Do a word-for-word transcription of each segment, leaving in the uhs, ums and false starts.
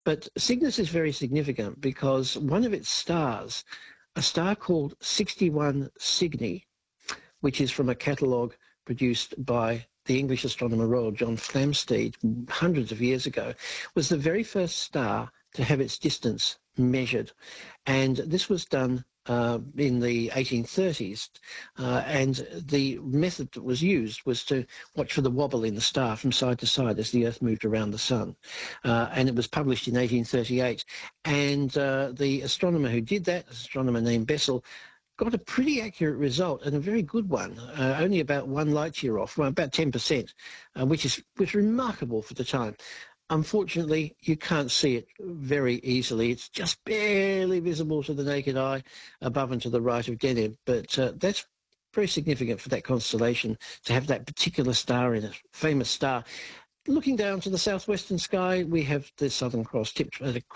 But Cygnus is very significant because one of its stars, a star called sixty-one Cygni, which is from a catalogue produced by the English astronomer Royal John Flamsteed hundreds of years ago, was the very first star to have its distance measured. And this was done uh, in the eighteen thirties. Uh, and the method that was used was to watch for the wobble in the star from side to side as the Earth moved around the sun. Uh, and it was published in eighteen thirty-eight. And uh, the astronomer who did that, an astronomer named Bessel, got a pretty accurate result, and a very good one, uh, only about one light year off, well, about ten percent, uh, which is was remarkable for the time. Unfortunately, you can't see it very easily. It's just barely visible to the naked eye above and to the right of Deneb, but uh, that's very significant for that constellation to have that particular star in it, famous star. Looking down to the southwestern sky, we have the Southern Cross tipped at a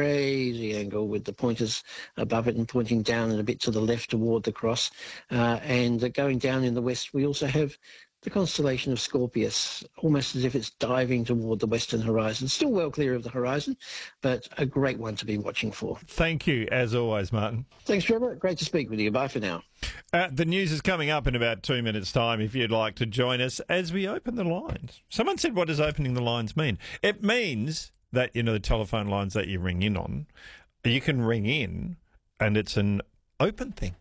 crazy angle with the pointers above it and pointing down and a bit to the left toward the cross. Uh, and uh, going down in the west, we also have the constellation of Scorpius, almost as if it's diving toward the western horizon. Still well clear of the horizon, but a great one to be watching for. Thank you, as always, Martin. Thanks, Trevor. Great to speak with you. Bye for now. Uh, the news is coming up in about two minutes' time if you'd like to join us as we open the lines. Someone said, what does opening the lines mean? It means that, you know, the telephone lines that you ring in on, you can ring in and it's an open thing.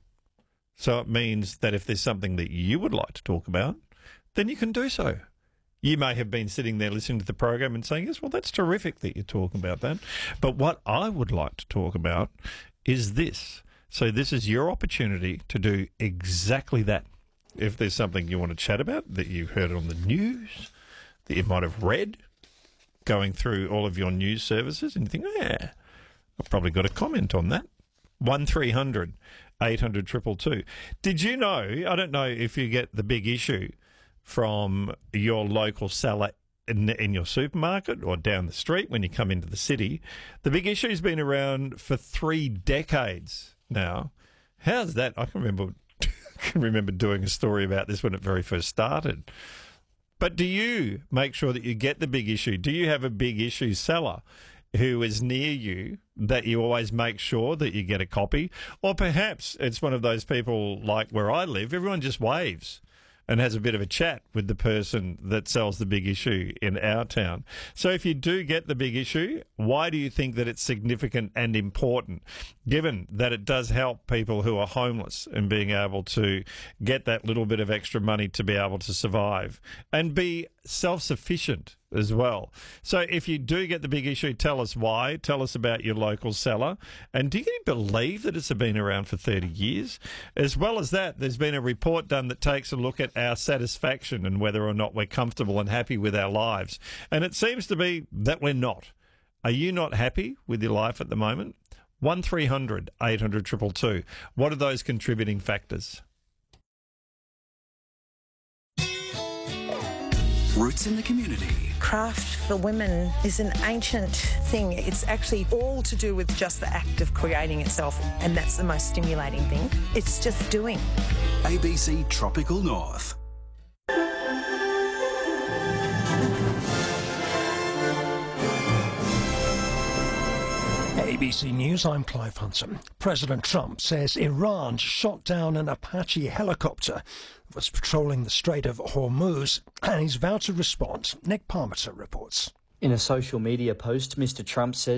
So it means that if there's something that you would like to talk about, then you can do so. You may have been sitting there listening to the program and saying, yes, well, that's terrific that you're talking about that. But what I would like to talk about is this. So this is your opportunity to do exactly that. If there's something you want to chat about that you've heard on the news, that you might have read, going through all of your news services and you think, yeah, I've probably got a comment on that. one three hundred eight hundred two two two. Did you know, I don't know if you get the big issue from your local seller in, in your supermarket or down the street when you come into the city. The big issue's been around for three decades now. How's that? I can remember, can remember doing a story about this when it very first started. But do you make sure that you get the big issue? Do you have a big issue seller who is near you that you always make sure that you get a copy? Or perhaps it's one of those people like where I live, everyone just waves and has a bit of a chat with the person that sells the big issue in our town. So if you do get the big issue, why do you think that it's significant and important, given that it does help people who are homeless in being able to get that little bit of extra money to be able to survive and be self-sufficient as well? So if you do get the big issue, tell us why. Tell us about your local seller. And do you believe that it's been around for thirty years? As well as that, there's been a report done that takes a look at our satisfaction and whether or not we're comfortable and happy with our lives. And it seems to be that we're not. Are you not happy with your life at the moment? one three hundred eight hundred two two two. What are those contributing factors? Roots in the community. Craft for women is an ancient thing. It's actually all to do with just the act of creating itself, and that's the most stimulating thing. It's just doing. A B C Tropical North. A B C News, I'm Clive Hudson. President Trump says Iran shot down an Apache helicopter that was patrolling the Strait of Hormuz, and he's vowed to respond. Nick Parmiter reports. In a social media post, Mr Trump says